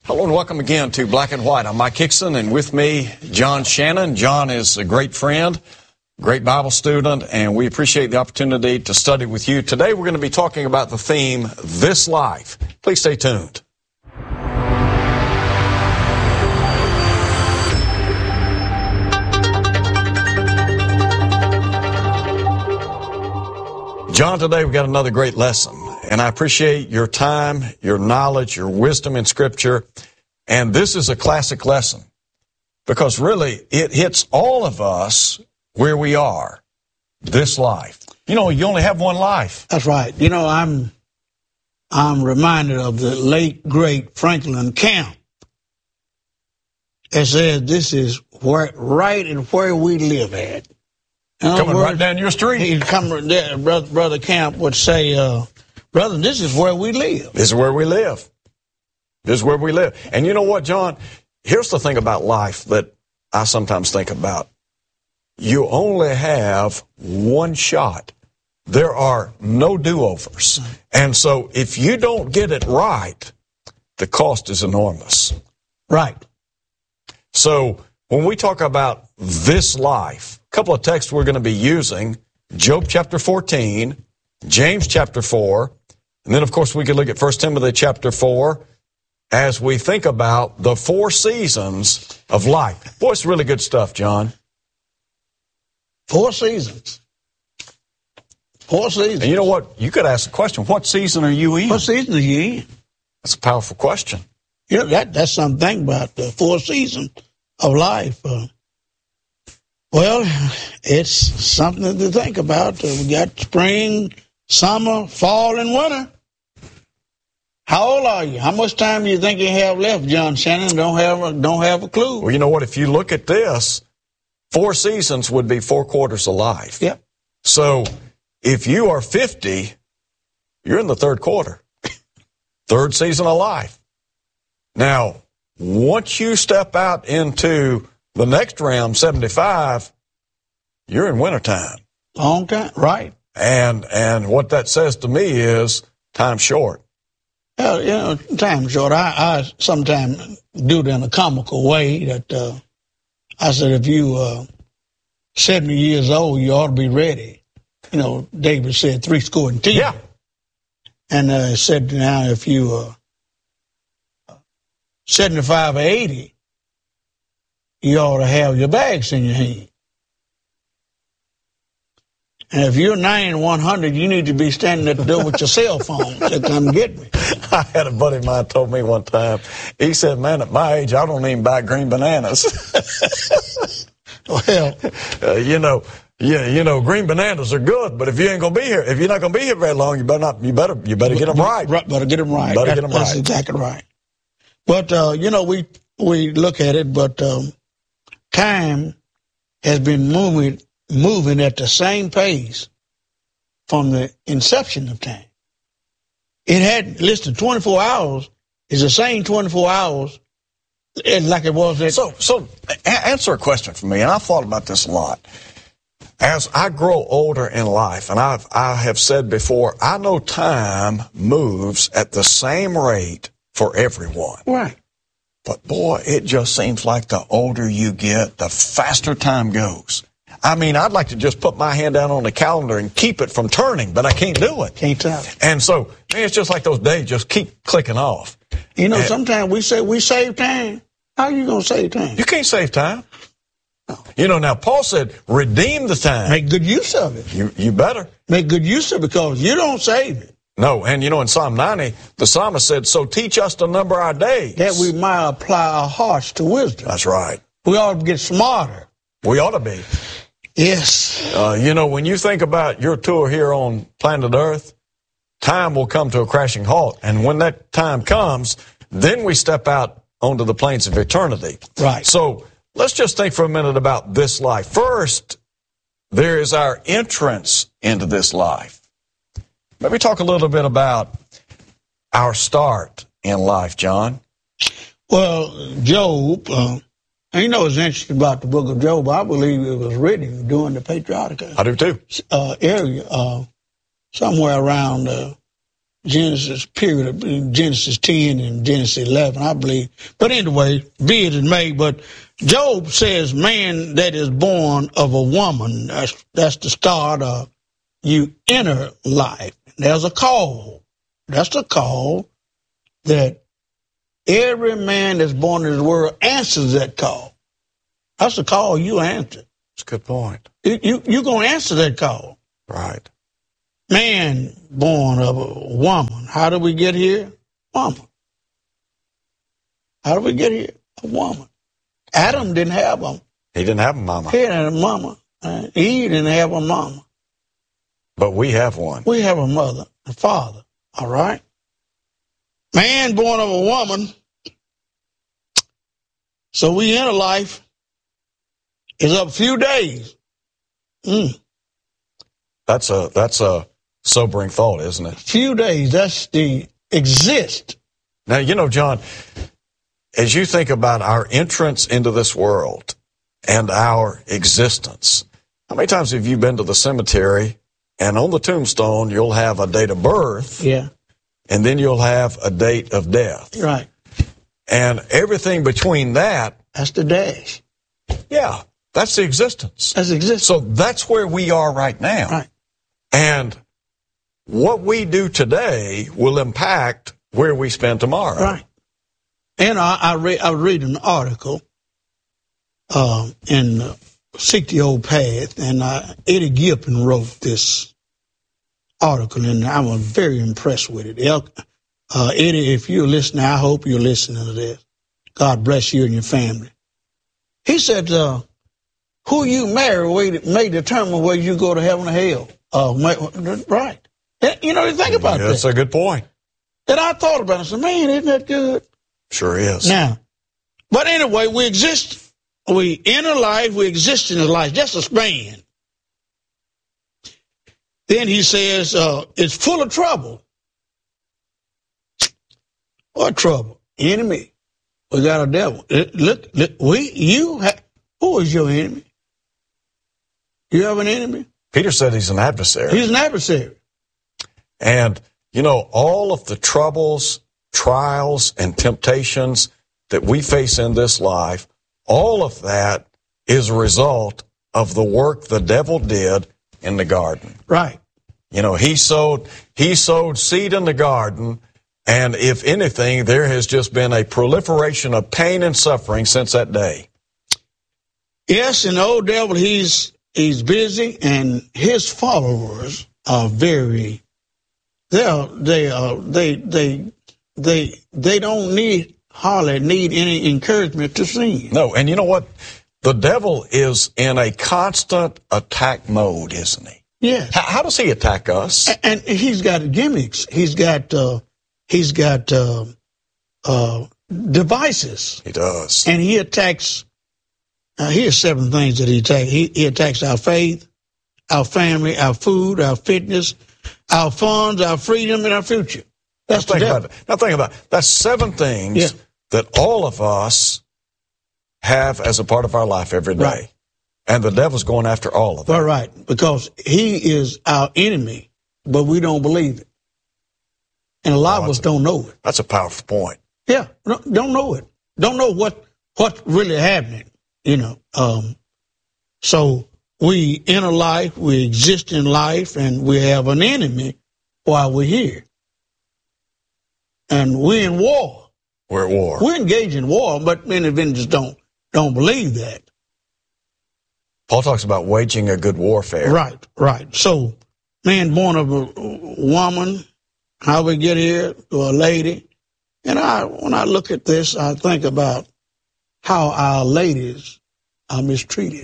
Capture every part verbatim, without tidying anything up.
Hello and welcome again to Black and White. I'm Mike Hickson, and with me, John Shannon. John is a great friend, great Bible student, and we appreciate the opportunity to study with you. Today we're going to be talking about the theme, This Life. Please stay tuned. John, today we've got another great lesson, and I appreciate your time, your knowledge, your wisdom in Scripture, and this is a classic lesson because really it hits all of us where we are, this life. You know, you only have one life. That's right. You know, I'm I'm reminded of the late, great Franklin Camp. It says this is where right and where we live at. Coming words, right down your street. He'd come there, brother, brother Camp would say, uh, brother, this is where we live. This is where we live. This is where we live. And you know what, John? Here's the thing about life that I sometimes think about. You only have one shot. There are no do-overs. And so if you don't get it right, the cost is enormous. Right. So when we talk about this life, a couple of texts we're going to be using, Job chapter fourteen, James chapter four, and then, of course, we could look at First Timothy chapter four as we think about the four seasons of life. Boy, it's really good stuff, John. Four seasons. Four seasons. And you know what? You could ask the question, what season are you in? What season are you in? That's a powerful question. You know, that, that's something about the four seasons of life. Uh, Well, it's something to think about. Uh, we got spring, summer, fall, and winter. How old are you? How much time do you think you have left, John Shannon? Don't have a, don't have a clue. Well, you know what? If you look at this, four seasons would be four quarters of life. Yep. So if you are fifty, you're in the third quarter, third season of life. Now, once you step out into the next round, seventy-five, you're in wintertime. Long time, right. And and what that says to me is time short. Well, you know, time short. I, I sometimes do it in a comical way that uh, I said, if you uh, seventy years old, you ought to be ready. You know, David said three score and ten. Yeah. And uh, said now if you uh, seventy-five or eighty, you ought to have your bags in your hand. And if you're ninety and one hundred, you need to be standing at the door with your cell phone to come get me. I had a buddy of mine told me one time, he said, man, at my age, I don't even buy green bananas. Well, uh, you know, yeah, you know, green bananas are good, but if you ain't gonna be here, if you're not gonna be here very long, you better not, you better, you better get them right. right better get them right. Better that, get them that's right. exactly right. But uh, you know, we we look at it, but um, time has been moving. moving at the same pace from the inception of time. It had listed twenty-four hours is the same twenty-four hours like it was. At so, so a- answer a question for me, and I've thought about this a lot. As I grow older in life, and I've, I have said before, I know time moves at the same rate for everyone. Right. But boy, it just seems like the older you get, the faster time goes. I mean, I'd like to just put my hand down on the calendar and keep it from turning, but I can't do it. Can't tell. And so, man, it's just like those days just keep clicking off. You know, and sometimes we say we save time. How are you going to save time? You can't save time. No. You know, now Paul said, redeem the time. Make good use of it. You, you better. Make good use of it because you don't save it. No, and you know, in Psalm ninety, the psalmist said, so teach us to number our days. That we might apply our hearts to wisdom. That's right. We ought to get smarter. We ought to be. Yes. Uh, you know, when you think about your tour here on planet Earth, time will come to a crashing halt. And when that time comes, then we step out onto the plains of eternity. Right. So let's just think for a minute about this life. First, there is our entrance into this life. Maybe talk a little bit about our start in life, John. Well, Job, uh, and you know what's interesting about the book of Job? I believe it was written during the patriotic I do too. Uh, area, uh, somewhere around uh, Genesis period, Genesis ten and Genesis eleven, I believe. But anyway, be it as may, but Job says man that is born of a woman, that's, that's the start of you enter life. There's a call. That's the call that every man that's born in this world answers that call. That's the call you answer. That's a good point. You, you, you're going to answer that call. Right. Man born of a woman. How did we get here? Woman. How did we get here? A woman. Adam didn't have a He didn't have a mama. He didn't have a mama. Uh, Eve didn't have a mama. But we have one. We have a mother, a father. All right? Man born of a woman. So we enter life. It's up a few days. Mm. That's a that's a sobering thought, isn't it? Few days. That's the exist. Now, you know, John, as you think about our entrance into this world and our existence, how many times have you been to the cemetery and on the tombstone you'll have a date of birth, Yeah. and then you'll have a date of death. Right. And everything between that, That's the dash. yeah, that's the existence. That's exist. So that's where we are right now. Right. And what we do today will impact where we spend tomorrow. Right. And I, I, re- I was reading an article uh, in uh, Seek the Old Path, and uh, Eddie Gilpin wrote this article, and I was very impressed with it. Uh, Eddie, if you're listening, I hope you're listening to this. God bless you and your family. He said, uh, who you marry may determine whether you go to heaven or hell. Uh, may, right. You know, think about yeah, that. That's a good point. And I thought about it. I said, man, isn't that good? Sure is. Now, but anyway, we exist. We enter life. We exist in the life. Just a span. Then he says, uh, it's full of trouble. What trouble? Enemy. We got a devil. Look, look we, you, ha- who is your enemy? You have an enemy? Peter said he's an adversary. He's an adversary. And, you know, all of the troubles, trials, and temptations that we face in this life, all of that is a result of the work the devil did in the garden. Right. You know, he sowed, he sowed seed in the garden, and if anything, there has just been a proliferation of pain and suffering since that day. Yes, and the old devil, he's he's busy, and his followers are very. They are, they are, they they they they don't need hardly need any encouragement to sin. No, and you know what? The devil is in a constant attack mode, isn't he? Yes. How, how does he attack us? And, and he's got gimmicks. He's got uh, he's got uh, uh, devices. He does. And he attacks. Uh, here's seven things that he attacks. He, he attacks our faith, our family, our food, our fitness, our funds, our freedom, and our future. That's now the think devil. about it. Now think about it. That's seven things Yeah. that all of us have as a part of our life every day. Right. And the devil's going after all of them. All right, because he is our enemy, but we don't believe it. And a lot Oh, of us that's a- don't know it. That's a powerful point. Yeah, no- don't know it. Don't know what what's really happening, you know. Um, so we enter life, we exist in life, and we have an enemy while we're here. And we're in war. We're at war. We're engaged in war, but many Adventists don't don't believe that. Paul talks about waging a good warfare. Right, right. So, man born of a woman, how we get here to a lady. And I, when I look at this, I think about how our ladies are mistreated.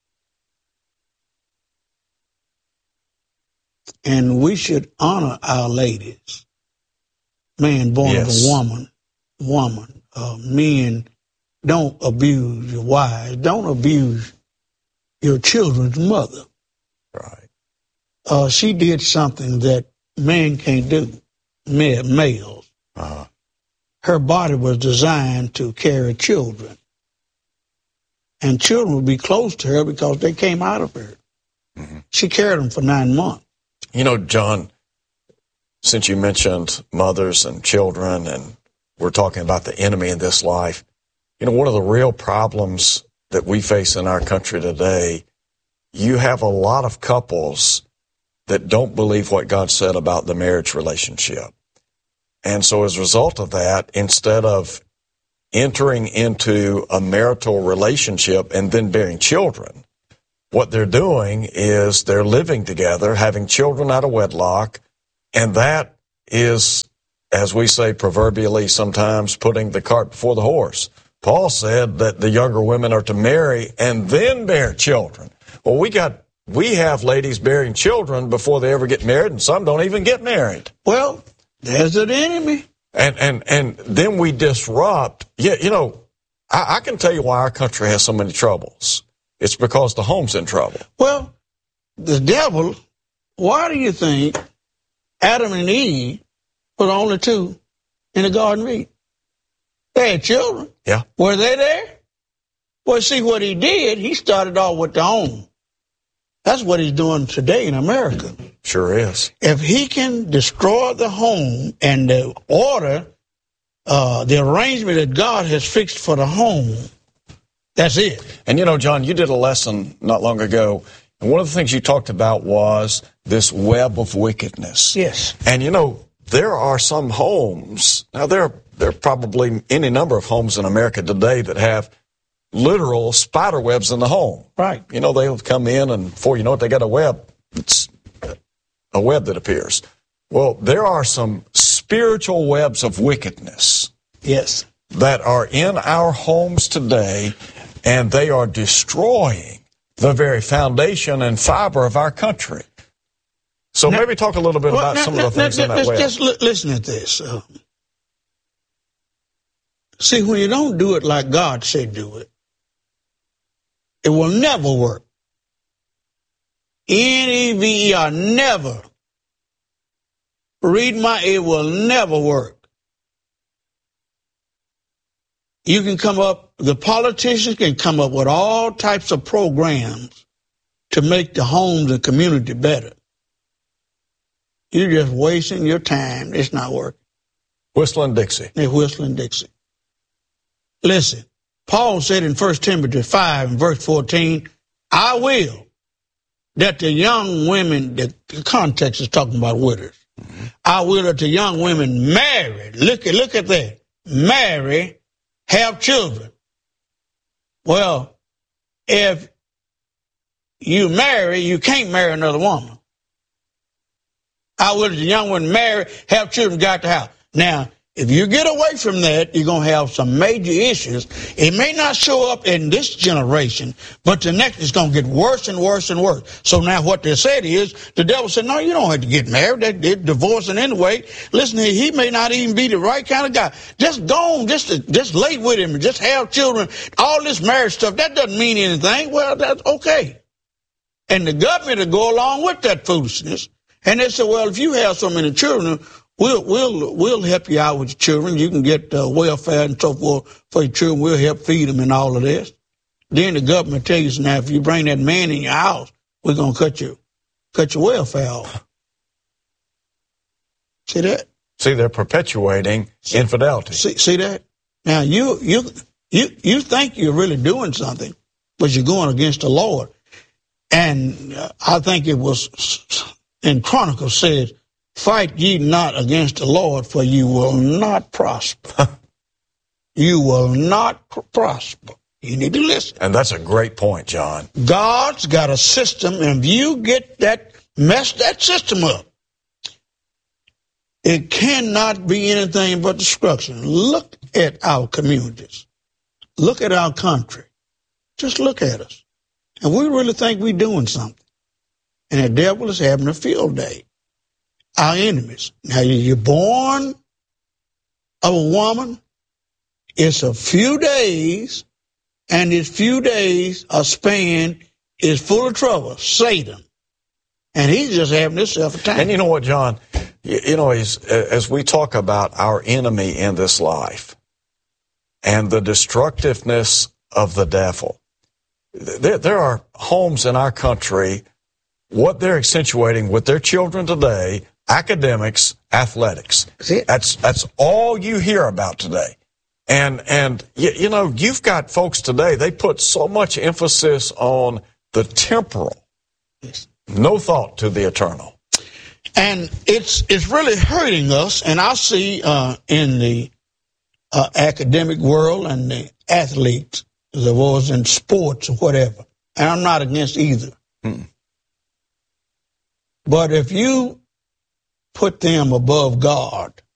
And we should honor our ladies. Man born Yes. of a woman, woman. Uh, men, don't abuse your wives. Don't abuse your children's mother. Right. Uh, she did something that man can't do, ma- males. Uh-huh. Her body was designed to carry children. And children would be close to her because they came out of her. Mm-hmm. She carried them for nine months. You know, John, since you mentioned mothers and children, and we're talking about the enemy in this life, you know, one of the real problems that we face in our country today, you have a lot of couples that don't believe what God said about the marriage relationship. And so as a result of that, instead of entering into a marital relationship and then bearing children, what they're doing is they're living together, having children out of wedlock, and that is, as we say proverbially sometimes, putting the cart before the horse. Paul said that the younger women are to marry and then bear children. Well, we got we have ladies bearing children before they ever get married, and some don't even get married. Well, there's an enemy. And and and then we disrupt. Yeah, you know, I, I can tell you why our country has so many troubles. It's because the home's in trouble. Well, the devil, why do you think Adam and Eve were the only two in the Garden of Eden? They had children. Yeah. Were they there? Well, see what he did, he started off with the home. That's what he's doing today in America. Sure is. If he can destroy the home and the order, uh, the arrangement that God has fixed for the home, that's it. And you know, John, you did a lesson not long ago, and one of the things you talked about was this web of wickedness. Yes. And you know, there are some homes, now there are, there are probably any number of homes in America today that have literal spider webs in the home. Right. You know, they'll come in, and before you know it, they got a web. It's a web that appears. Well, there are some spiritual webs of wickedness. Yes. That are in our homes today, and they are destroying the very foundation and fiber of our country. So now, maybe talk a little bit well, about now, some now, of the things now, in that web. Just l- listen at this. Uh, see, when you don't do it like God said do it, it will never work. N E V E R, never. Read my, it will never work. You can come up, the politicians can come up with all types of programs to make the homes and community better. You're just wasting your time. It's not working. Whistling Dixie. They're whistling Dixie. Listen, Paul said in First Timothy five and verse fourteen, I will that the young women, the context is talking about widows, mm-hmm. I will that the young women marry, look at, look at that, marry, have children. Well, if you marry, you can't marry another woman. I will that the young women marry, have children, got the house. Now, if you get away from that, you're going to have some major issues. It may not show up in this generation, but the next is going to get worse and worse and worse. So now what they said is, the devil said, no, you don't have to get married. They, they're divorcing anyway. Listen, he may not even be the right kind of guy. Just go on, just, just lay with him and just have children. All this marriage stuff, that doesn't mean anything. Well, that's okay. And the government will go along with that foolishness. And they said, well, if you have so many children, We'll we'll we'll help you out with your children. You can get uh, welfare and so forth for your children. We'll help feed them and all of this. Then the government tells you, now, if you bring that man in your house, we're gonna cut you cut your welfare off. See that? See, they're perpetuating see, infidelity. See, see that? Now you you you you think you're really doing something, but you're going against the Lord. And uh, I think it was in Chronicles said, fight ye not against the Lord, for you will not prosper. You will not pr- prosper. You need to listen. And that's a great point, John. God's got a system, and if you get that, mess that system up, it cannot be anything but destruction. Look at our communities. Look at our country. Just look at us. And we really think we're doing something. And the devil is having a field day. Our enemies. Now, you're born of a woman. It's a few days, and this few days, a span, is full of trouble. Satan. And he's just having himself a time. And you know what, John? You, you know, as, as we talk about our enemy in this life and the destructiveness of the devil, there, there are homes in our country, what they're accentuating with their children today, academics, athletics. That's that's all you hear about today. And, and you, you know, you've got folks today, they put so much emphasis on the temporal. Yes. No thought to the eternal. And it's it's really hurting us. And I see uh, in the uh, academic world and the athletes, the was in sports or whatever. And I'm not against either. Hmm. But if you put them above God,